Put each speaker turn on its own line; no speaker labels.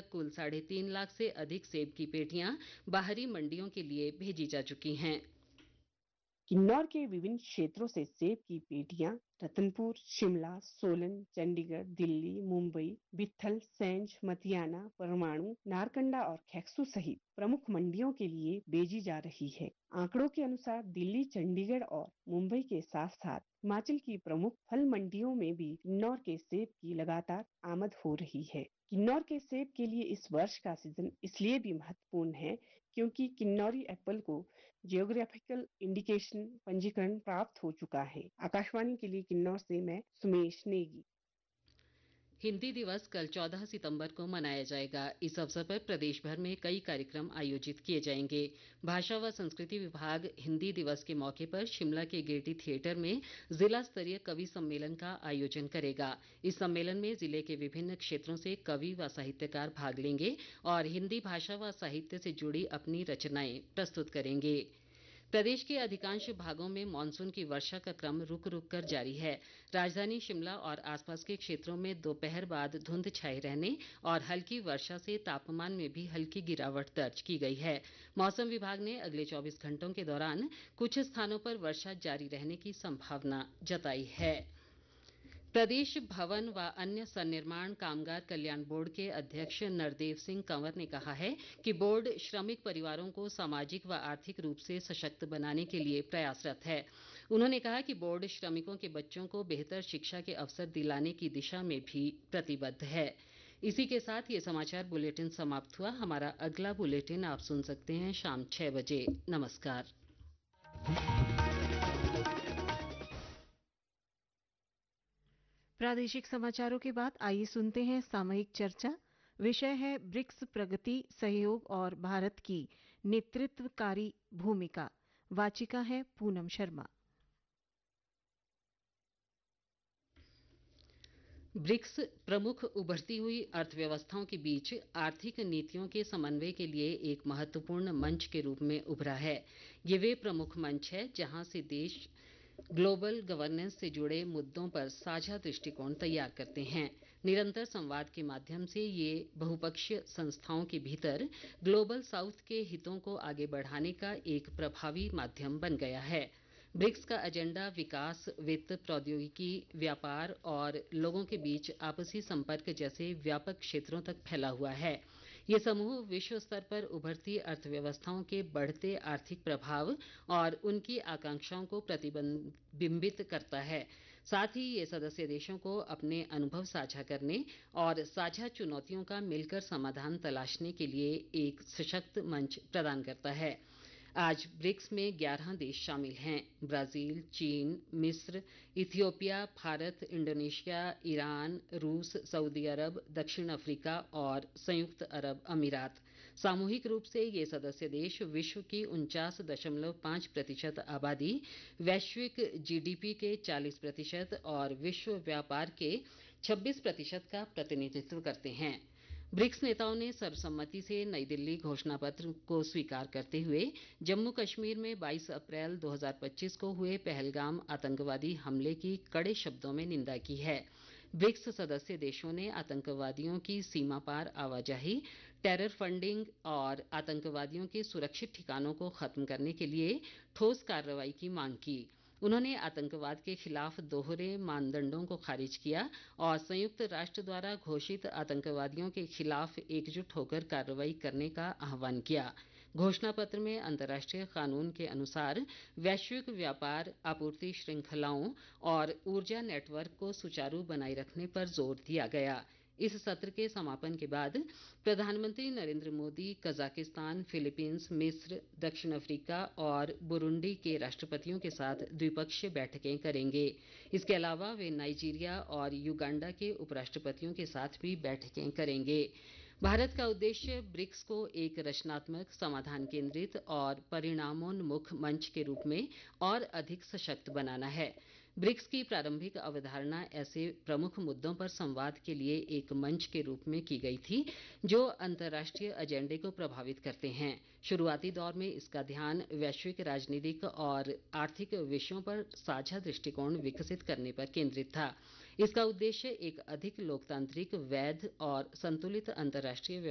तक कुल 3.5 लाख से अधिक सेब की पेटियां बाहरी मंडियों के लिए भेजी जा चुकी हैं।
किन्नौर के विभिन्न क्षेत्रों से सेब की पेटियां रतनपुर, शिमला, सोलन, चंडीगढ़, दिल्ली, मुंबई, बित्थल, सैंज, मतियाना, परमाणु, नारकंडा और खैक्सू सहित प्रमुख मंडियों के लिए भेजी जा रही है। आंकड़ों के अनुसार दिल्ली, चंडीगढ़ और मुंबई के साथ साथ हिमाचल की प्रमुख फल मंडियों में भी किन्नौर के सेब की लगातार आमद हो रही है। किन्नौर के सेब के लिए इस वर्ष का सीजन इसलिए भी महत्वपूर्ण है क्योंकि किन्नौरी एप्पल को जियोग्राफिकल इंडिकेशन पंजीकरण प्राप्त हो चुका है। आकाशवाणी के लिए किन्नौर से मैं सुमेश नेगी।
हिंदी दिवस कल 14 सितंबर को मनाया जाएगा। इस अवसर पर प्रदेश भर में कई कार्यक्रम आयोजित किए जाएंगे। भाषा व संस्कृति विभाग हिंदी दिवस के मौके पर शिमला के गेयटी थिएटर में जिला स्तरीय कवि सम्मेलन का आयोजन करेगा। इस सम्मेलन में जिले के विभिन्न क्षेत्रों से कवि व साहित्यकार भाग लेंगे और हिंदी भाषा व साहित्य से जुड़ी अपनी रचनाएं प्रस्तुत करेंगे। प्रदेश के अधिकांश भागों में मानसून की वर्षा का क्रम रुक रुक कर जारी है। राजधानी शिमला और आसपास के क्षेत्रों में दोपहर बाद धुंध छाए रहने और हल्की वर्षा से तापमान में भी हल्की गिरावट दर्ज की गई है। मौसम विभाग ने अगले 24 घंटों के दौरान कुछ स्थानों पर वर्षा जारी रहने की संभावना जताई है। प्रदेश भवन व अन्य सन्निर्माण कामगार कल्याण बोर्ड के अध्यक्ष नरदेव सिंह कंवर ने कहा है कि बोर्ड श्रमिक परिवारों को सामाजिक व आर्थिक रूप से सशक्त बनाने के लिए प्रयासरत है। उन्होंने कहा कि बोर्ड श्रमिकों के बच्चों को बेहतर शिक्षा के अवसर दिलाने की दिशा में भी प्रतिबद्ध है। इसी के साथ ये समाचार बुलेटिन समाप्त हुआ। हमारा अगला बुलेटिन आप सुन सकते हैं शाम 6 बजे। नमस्कार।
प्रादेशिक समाचारों के बाद आइए सुनते हैं सामयिक चर्चा। विषय है ब्रिक्स प्रगति, सहयोग और भारत की नेतृत्वकारी भूमिका। वाचिका है पूनम शर्मा।
ब्रिक्स प्रमुख उभरती हुई अर्थव्यवस्थाओं के बीच आर्थिक नीतियों के समन्वय के लिए एक महत्वपूर्ण मंच के रूप में उभरा है। ये वे प्रमुख मंच है जहां से देश ग्लोबल गवर्नेंस से जुड़े मुद्दों पर साझा दृष्टिकोण तैयार करते हैं। निरंतर संवाद के माध्यम से ये बहुपक्षीय संस्थाओं के भीतर ग्लोबल साउथ के हितों को आगे बढ़ाने का एक प्रभावी माध्यम बन गया है। ब्रिक्स का एजेंडा विकास, वित्त, प्रौद्योगिकी, व्यापार और लोगों के बीच आपसी संपर्क जैसे व्यापक क्षेत्रों तक फैला हुआ है। ये समूह विश्व स्तर पर उभरती अर्थव्यवस्थाओं के बढ़ते आर्थिक प्रभाव और उनकी आकांक्षाओं को प्रतिबिंबित करता है। साथ ही ये सदस्य देशों को अपने अनुभव साझा करने और साझा चुनौतियों का मिलकर समाधान तलाशने के लिए एक सशक्त मंच प्रदान करता है। आज ब्रिक्स में 11 देश शामिल हैं। ब्राजील, चीन, मिस्र, इथियोपिया, भारत, इंडोनेशिया, ईरान, रूस, सऊदी अरब, दक्षिण अफ्रीका और संयुक्त अरब अमीरात। सामूहिक रूप से ये सदस्य देश विश्व की 49.5% आबादी, वैश्विक जीडीपी के 40% और विश्व व्यापार के 26% का प्रतिनिधित्व करते हैं। ब्रिक्स नेताओं ने सर्वसम्मति से नई दिल्ली घोषणा पत्र को स्वीकार करते हुए जम्मू कश्मीर में 22 अप्रैल 2025 को हुए पहलगाम आतंकवादी हमले की कड़े शब्दों में निंदा की है। ब्रिक्स सदस्य देशों ने आतंकवादियों की सीमा पार आवाजाही, टेरर फंडिंग और आतंकवादियों के सुरक्षित ठिकानों को खत्म करने के लिए ठोस कार्रवाई की मांग की। उन्होंने आतंकवाद के खिलाफ दोहरे मानदंडों को खारिज किया और संयुक्त राष्ट्र द्वारा घोषित आतंकवादियों के खिलाफ एकजुट होकर कार्रवाई करने का आह्वान किया। घोषणा पत्र में अंतर्राष्ट्रीय कानून के अनुसार वैश्विक व्यापार, आपूर्ति श्रृंखलाओं और ऊर्जा नेटवर्क को सुचारू बनाए रखने पर जोर दिया गया। इस सत्र के समापन के बाद प्रधानमंत्री नरेंद्र मोदी कजाकिस्तान, फिलीपींस, मिस्र, दक्षिण अफ्रीका और बुरुंडी के राष्ट्रपतियों के साथ द्विपक्षीय बैठकें करेंगे। इसके अलावा वे नाइजीरिया और युगांडा के उपराष्ट्रपतियों के साथ भी बैठकें करेंगे। भारत का उद्देश्य ब्रिक्स को एक रचनात्मक, समाधान केंद्रित और परिणामोन्मुख मंच के रूप में और अधिक सशक्त बनाना है। ब्रिक्स की प्रारंभिक अवधारणा ऐसे प्रमुख मुद्दों पर संवाद के लिए एक मंच के रूप में की गई थी जो अंतर्राष्ट्रीय एजेंडे को प्रभावित करते हैं। शुरुआती दौर में इसका ध्यान वैश्विक राजनीतिक और आर्थिक विषयों पर साझा दृष्टिकोण विकसित करने पर केंद्रित था। इसका उद्देश्य एक अधिक लोकतांत्रिक, वैध और संतुलित अंतर्राष्ट्रीय